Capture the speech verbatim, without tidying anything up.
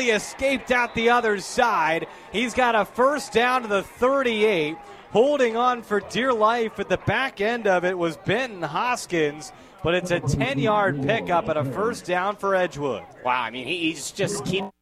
narrowly escaped out the other side. He's got a first down to the thirty-eight. Holding on for dear life at the back end of it was Benton Hoskins, but it's a ten-yard pickup and a first down for Edgewood. Wow, I mean, he, he's just keep